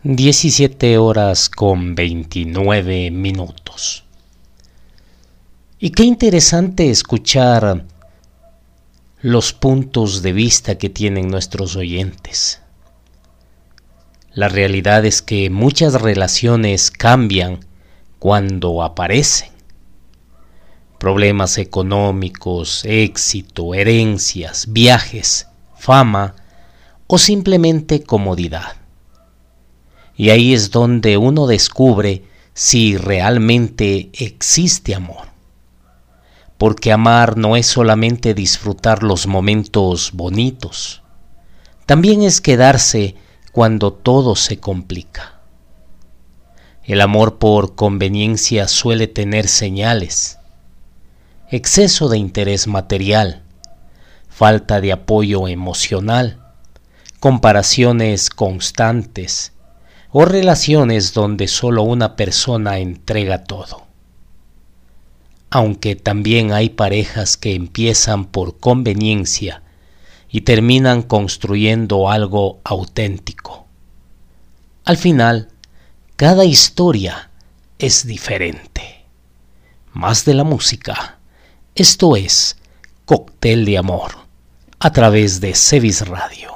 17:29. Y qué interesante escuchar los puntos de vista que tienen nuestros oyentes. La realidad es que muchas relaciones cambian cuando aparecen. Problemas económicos, éxito, herencias, viajes, fama o simplemente comodidad. Y ahí es donde uno descubre si realmente existe amor. Porque amar no es solamente disfrutar los momentos bonitos, también es quedarse cuando todo se complica. El amor por conveniencia suele tener señales: exceso de interés material, falta de apoyo emocional, comparaciones constantes o relaciones donde solo una persona entrega todo. Aunque también hay parejas que empiezan por conveniencia y terminan construyendo algo auténtico. Al final, cada historia es diferente. Más de la música. Esto es Cóctel de Amor, a través de Cevis Radio.